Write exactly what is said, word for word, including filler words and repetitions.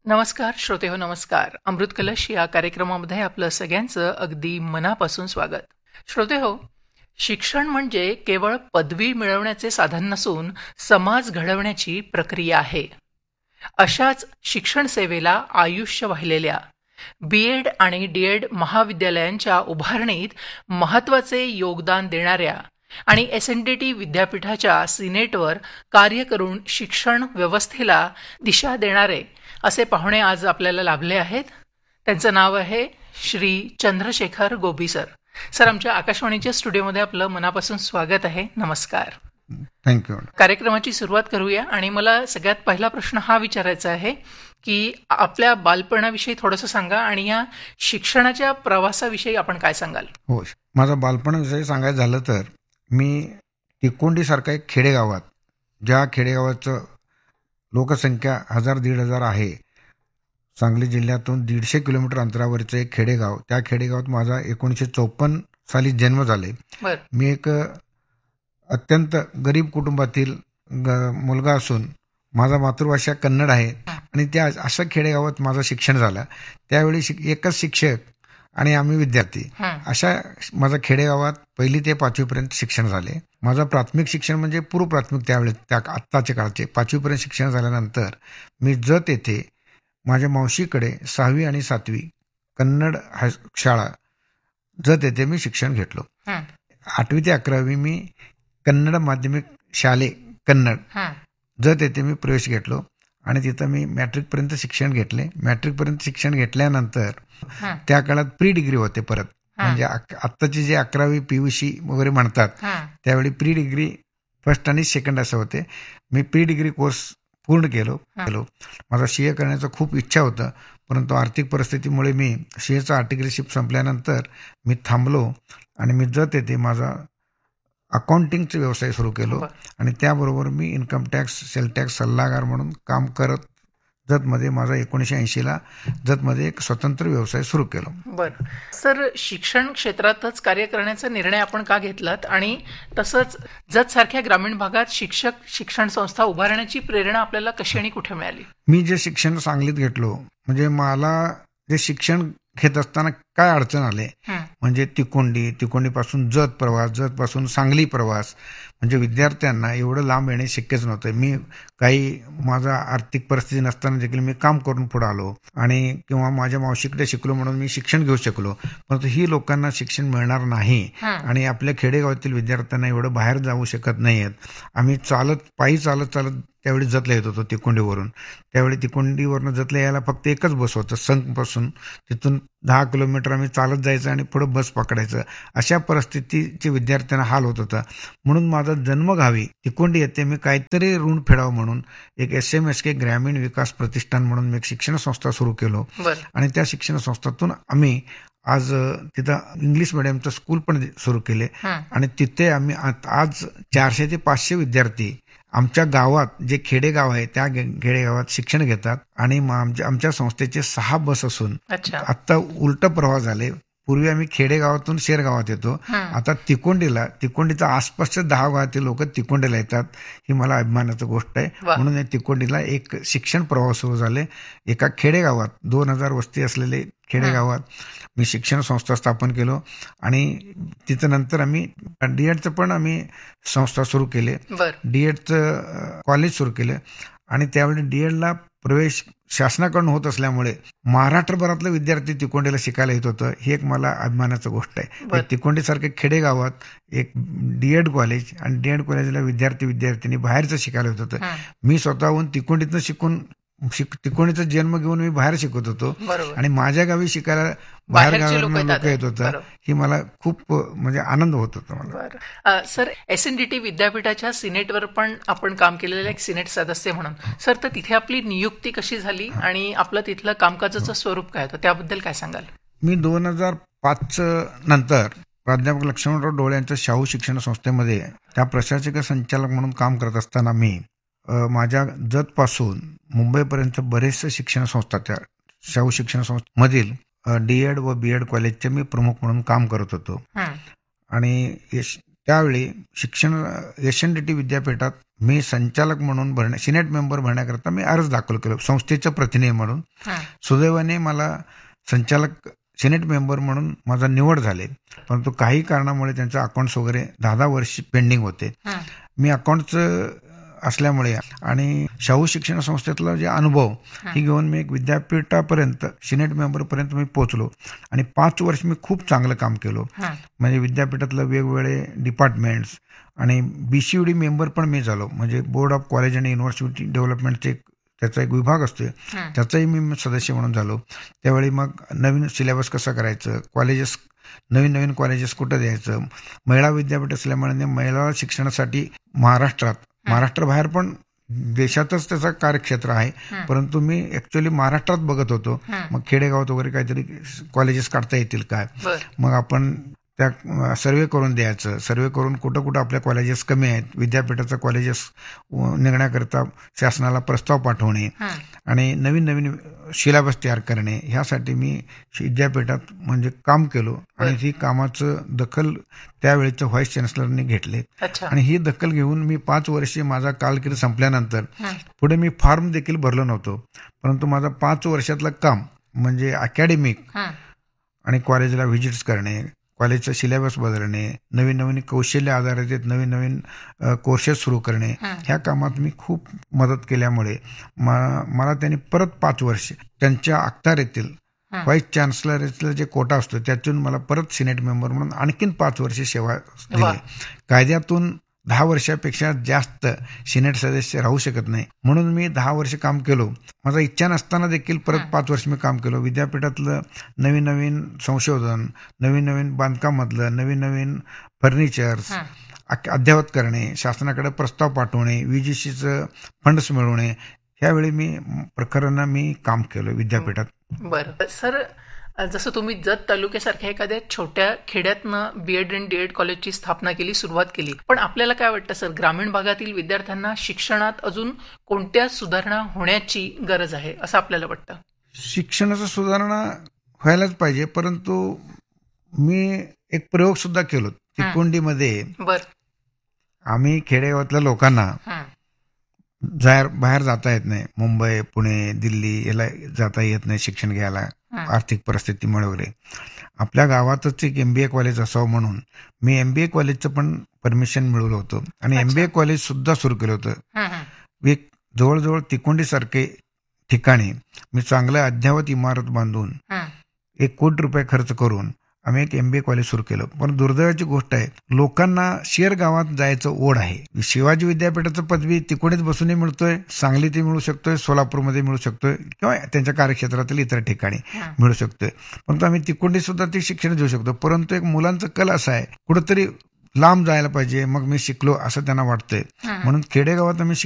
नमस्कार श्रोते हो, नमस्कार. अमृत कलश या कार्यक्रमामध्ये आपलं सगळ्यांचं अगदी मनापासून स्वागत. श्रोते हो, शिक्षण म्हणजे केवळ पदवी मिळवण्याचे साधन नसून समाज घडवण्याची प्रक्रिया आहे. अशाच शिक्षण सेवेला आयुष्य वाहिलेल्या बी एड आणि डी एड महाविद्यालयांच्या उभारणीत महत्त्वाचे योगदान देणाऱ्या आणि एस एन डी टी विद्यापीठाच्या सिनेटवर कार्य करून शिक्षण व्यवस्थेला दिशा देणारे असे पाहुणे आज आपल्याला लाभले आहेत. त्यांचं नाव आहे श्री चंद्रशेखर गोबी सर. सर, आमच्या आकाशवाणीच्या स्टुडिओमध्ये आपलं मनापासून स्वागत आहे. नमस्कार. थँक्यू. कार्यक्रमाची सुरुवात करूया आणि मला सगळ्यात पहिला प्रश्न हा विचारायचा आहे की आपल्या बालपणाविषयी थोडंसं सांगा आणि या शिक्षणाच्या प्रवासाविषयी आपण काय सांगाल? हो, माझा बालपणाविषयी सांगायचं झालं तर मी तिकोंडीसारखा एक खेडेगावात, ज्या खेडेगावाचं लोकसंख्या हजार दीड हजार आहे, सांगली जिल्ह्यातून दीडशे किलोमीटर अंतरावरचं एक खेडेगाव, त्या खेडेगावात माझा एकोणीसशे चौपन्न साली जन्म झाले. मी एक अत्यंत गरीब कुटुंबातील मुलगा असून माझा मातृभाषा कन्नड आहे आणि त्या अशा खेडेगावात माझं शिक्षण झालं. त्यावेळी शिक एकच शिक्षक आणि आम्ही विद्यार्थी, अशा माझ्या खेडेगावात पहिली ते पाचवीपर्यंत शिक्षण झाले. माझं प्राथमिक शिक्षण म्हणजे पूर्व प्राथमिक, त्यावेळी त्या आत्ताच्या काळचे पाचवीपर्यंत शिक्षण झाल्यानंतर मी जत येथे माझ्या मावशीकडे सहावी आणि सातवी कन्नड हाय शाळा जत येथे मी शिक्षण घेतलो. आठवी ते अकरावी मी कन्नड माध्यमिक शाले कन्नड जत येथे मी प्रवेश घेतलो आणि तिथं मी मॅट्रिकपर्यंत शिक्षण घेतले. मॅट्रिकपर्यंत शिक्षण घेतल्यानंतर त्या काळात प्री डिग्री होते परत, म्हणजे आत्ताची जे अकरावी पीयूसी वगैरे म्हणतात, त्यावेळी प्री डिग्री फर्स्ट आणि सेकंड असं होते. मी प्री डिग्री कोर्स पूर्ण केलो केलो माझा सी ए करण्याचं खूप इच्छा होतं, परंतु आर्थिक परिस्थितीमुळे मी सी एचा आर्टिकलशिप संपल्यानंतर मी थांबलो आणि मी जत येते माझा अकाउंटिंगचा व्यवसाय सुरू केलो आणि त्याबरोबर मी इन्कम टॅक्स सेल टॅक्स सल्लागार म्हणून काम करत जतमध्ये माझा एकोणीसशे ऐंशीला जतमध्ये एक स्वतंत्र व्यवसाय सुरू केला. बरं सर, शिक्षण क्षेत्रातच कार्य करण्याचा निर्णय आपण का घेतलात आणि तसंच जत सारख्या ग्रामीण भागात शिक्षक शिक्षण संस्था उभारण्याची प्रेरणा आपल्याला कशी आणि कुठे मिळाली? मी जे शिक्षण सांगलीत घेतलो, म्हणजे मला जे शिक्षण घेत असताना काय अडचण आले, म्हणजे तिकोंडी तिकोंडीपासून जत प्रवास, जतपासून सांगली प्रवास, म्हणजे विद्यार्थ्यांना एवढं लांब येणे शक्यच नव्हतं. मी काही माझा आर्थिक परिस्थिती नसताना देखील मी काम करून पुढे आलो आणि किंवा माझ्या मावशीकडे शिकलो म्हणून मी शिक्षण घेऊ शकलो, परंतु ही लोकांना शिक्षण मिळणार नाही आणि आपल्या खेडेगावातील विद्यार्थ्यांना एवढं बाहेर जाऊ शकत नाहीत. आम्ही चालत पायी चालत चालत त्यावेळी जतला येत होतो तिकोंडीवरून. त्यावेळी तिकोंडीवरनं जतला यायला फक्त एकच बस होतं संघपासून, तिथून दहा किलोमीटर आम्ही चालत जायचं आणि पुढं बस पकडायचं. अशा परिस्थितीचे विद्यार्थ्यांना हाल होत होता. म्हणून माझा जन्मगावी तिकोंडी येथे मी काहीतरी ऋण फेडावं म्हणून एक एस एम एस के ग्रामीण विकास प्रतिष्ठान म्हणून मी एक शिक्षण संस्था सुरू केलो आणि त्या शिक्षण संस्थेतून आम्ही आज तिथं इंग्लिश मिडियमचं स्कूल पण सुरू केले आणि तिथे आम्ही आज चारशे ते पाचशे विद्यार्थी आमच्या गावात, जे खेडेगाव आहे त्या खेडेगावात शिक्षण घेतात आणि आमच्या आमच्या संस्थेचे सहा बस असून आता उलट प्रवाह झाले. पूर्वी आम्ही खेडेगावातून शेरगावात येतो, आता तिकोंडीला तिकोंडीच्या आसपासच्या दहा गावातील लोक तिकोंडीला येतात. ही मला अभिमानाची गोष्ट आहे. म्हणून या तिकोंडीला एक शिक्षण प्रवाह सुरू झाले. एका खेडेगावात दोन हजार वस्ती असलेले खेडेगावात मी शिक्षण संस्था स्थापन केलो आणि तिथं नंतर आम्ही डीएडचं पण आम्ही संस्था सुरू केले, डीएडचं कॉलेज सुरू केलं आणि त्यावेळी डीएडला प्रवेश शासनाकडून होत असल्यामुळे महाराष्ट्रभरातले विद्यार्थी तिकोंडीला शिकायला येत होतं. ही एक मला अभिमानाची गोष्ट आहे. तिकोंडीसारख्या खेडेगावात एक डीएड कॉलेज आणि डीएड कॉलेजला विद्यार्थी विद्यार्थिनी बाहेरचं शिकायला येत होतं. मी स्वतःहून तिकोंडीतनं शिकून तिकोंडीचा जन्म घेऊन मी बाहेर शिकत होतो आणि माझ्या गावी शिकायला बाहेर गावातून लोक येत होतं. ही मला खूप म्हणजे आनंद होत होता मला. Sir, S N D T विद्यापीठाच्या सिनेटवर पण आपण काम केलेलं एक सिनेट सदस्य म्हणून. सर, तर तिथे आपली नियुक्ती कशी झाली आणि आपलं तिथलं कामकाजाचं स्वरूप काय होतं त्याबद्दल काय सांगाल? मी दोन हजार पाच नंतर प्राध्यापक लक्ष्मणराव डोळे यांच्या शाहू शिक्षण संस्थेमध्ये त्या प्रशासकीय संचालक म्हणून काम करत असताना मी माझ्या जतपासून मुंबईपर्यंत बरेचसे शिक्षण संस्था, त्या शाहू शिक्षण संस्थेमधील डी एड व बी एड कॉलेजचे मी प्रमुख म्हणून काम करत होतो आणि त्यावेळी शिक्षण एस एन डी टी विद्यापीठात मी संचालक म्हणून भरण्या सिनेट मेंबर भरण्याकरता मी अर्ज दाखल केलो संस्थेचं प्रतिनिधी म्हणून. सुदैवाने मला संचालक सिनेट मेंबर म्हणून माझा निवड झाले, परंतु काही कारणामुळे त्यांचे अकाउंट्स वगैरे दहा दहा वर्ष पेंडिंग होते. मी अकाउंटचं असल्यामुळे आणि शाहू शिक्षण संस्थेतला जे अनुभव हे घेऊन मी एक विद्यापीठापर्यंत सिनेट मेंबरपर्यंत मी पोहोचलो आणि पाच वर्ष मी खूप चांगलं काम केलो. म्हणजे विद्यापीठातलं वेगवेगळे डिपार्टमेंट्स आणि बीसीयूडी मेंबर पण मी झालो. म्हणजे बोर्ड ऑफ कॉलेज आणि युनिव्हर्सिटी डेव्हलपमेंटचे त्याचा एक विभाग असतो, त्याचाही मी सदस्य म्हणून झालो. त्यावेळी मग नवीन सिलेबस कसं करायचं, कॉलेजेस नवीन नवीन कॉलेजेस कुठं द्यायचं, महिला विद्यापीठ असल्यामुळे महिला शिक्षणासाठी महाराष्ट्रात महाराष्ट्राबाहेर पण देशातच त्याचं कार्यक्षेत्र आहे, परंतु मी ऍक्च्युअली महाराष्ट्रात बघत होतो. मग खेडेगावात वगैरे काहीतरी कॉलेजेस काढता येतील काय, मग आपण त्या सर्वे करून द्यायचं. सर्वे करून कुठं कुठं आपल्या कॉलेजेस कमी आहेत, विद्यापीठाचं कॉलेजेस निघण्याकरता शासनाला प्रस्ताव पाठवणे आणि नवीन नवीन सिलेबस तयार करणे, ह्यासाठी मी विद्यापीठात म्हणजे काम केलो. आणि ती कामाचं दखल त्यावेळेच्या व्हाईस चान्सलरने घेतले आणि ही दखल घेऊन मी पाच वर्षे माझा कालकिर्द संपल्यानंतर पुढे मी फॉर्म देखील भरलो नव्हतो, परंतु माझा पाच वर्षातलं काम म्हणजे अकॅडमिक आणि कॉलेजला व्हिजिट्स करणे, कॉलेजचा सिलेबस बदलणे, नवीन नवीन कौशल्य आधारित नवीन नवीन कोर्सेस सुरू करणे, ह्या कामात मी खूप मदत केल्यामुळे मला त्यांनी परत पाच वर्ष त्यांच्या अखत्यारीतील व्हाईस चान्सलरचा जे कोटा असतो त्यातून मला परत सिनेट मेंबर म्हणून आणखीन पाच वर्ष सेवा दिली. कायद्यातून दहा वर्षापेक्षा जास्त सिनेट सदस्य राहू शकत नाही, म्हणून मी दहा वर्ष काम केलो. माझा इच्छा नसताना देखील परत पाच वर्ष मी काम केलो. विद्यापीठातलं नवीन नवीन संशोधन, नवीन नवीन बांधकामातलं नवीन नवीन फर्निचर्स अद्ययावत करणे, शासनाकडे प्रस्ताव पाठवणे, व्हीजीसीचं फंड्स मिळवणे, ह्यावेळी मी प्रकरणांना मी काम केलं विद्यापीठात. बरं सर, जसं तुम्ही जत तालुक्यासारख्या एखाद्या छोट्या खेड्यातनं बीएड आणि डीएड कॉलेजची स्थापना केली, सुरुवात केली, पण आपल्याला काय वाटतं सर, ग्रामीण भागातील विद्यार्थ्यांना शिक्षणात अजून कोणत्या सुधारणा होण्याची गरज आहे असं आपल्याला वाटतं? शिक्षणाचं सुधारणा व्हायलाच पाहिजे, परंतु मी एक प्रयोग सुद्धा केलो तिकोंडीमध्ये. बर आम्ही खेडेगावातल्या लोकांना जाहीर बाहेर जाता येत नाही, मुंबई पुणे दिल्ली याला जाता येत नाही शिक्षण घ्यायला आर्थिक परिस्थितीमुळे वगैरे. आपल्या गावातच एक एमबीए कॉलेज असावं म्हणून मी एमबीए कॉलेजचं पण परमिशन मिळवलं होतं आणि एमबीए कॉलेज सुद्धा सुरू केलं होतं. एक जवळजवळ तिकोंडी सारखे ठिकाणी मी चांगलं अद्ययावत इमारत बांधून एक कोटी रुपये खर्च करून आम्ही एक एमबीए कॉलेज सुरू केलं. पण दुर्दैवाची गोष्ट आहे, लोकांना शेर गावात जायचं ओढ आहे. शिवाजी विद्यापीठाचं पदवी तिकोडीत बसूनही मिळतोय, सांगलीतही मिळू शकतोय, सोलापूरमध्ये मिळू शकतोय किंवा त्यांच्या कार्यक्षेत्रातील इतर ठिकाणी मिळू शकतोय, परंतु आम्ही तिकोंडी सुद्धा ते शिक्षण देऊ शकतो. परंतु एक मुलांचं कल असा आहे, कुठंतरी लांब जायला पाहिजे, मग मी शिकलो असं त्यांना वाटतंय, म्हणून खेडेगावात आम्ही